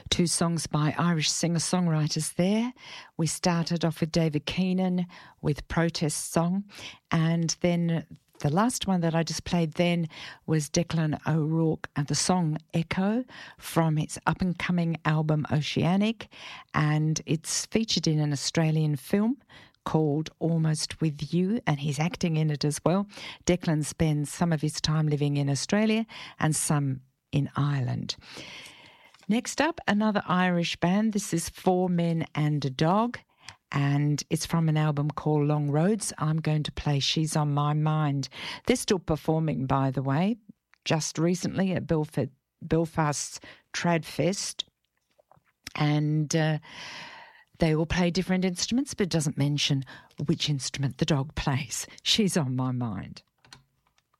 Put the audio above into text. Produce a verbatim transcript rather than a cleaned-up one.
Two songs by Irish singer-songwriters there. We started off with David Keenan with Protest Song, and then the last one that I just played then was Declan O'Rourke and the song Echo from its up-and-coming album Oceanic, and it's featured in an Australian film called Almost With You, and he's acting in it as well. Declan spends some of his time living in Australia and some in Ireland. Next up, another Irish band. This is Four Men and a Dog, and it's from an album called Long Roads. I'm going to play She's on My Mind. They're still performing, by the way, just recently at Belfast, Belfast's Tradfest, and uh, they all play different instruments, but it doesn't mention which instrument the dog plays. She's on My Mind.